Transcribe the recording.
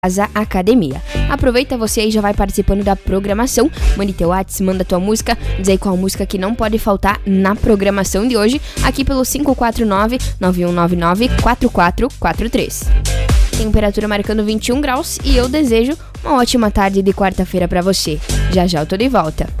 Casa Academia. Aproveita você aí, já vai participando da programação. Mande teu WhatsApp, manda tua música, diz aí qual música que não pode faltar na programação de hoje, aqui pelo 549-9199-4443. Temperatura marcando 21 graus e eu desejo uma ótima tarde de quarta-feira pra você. Já já eu tô de volta.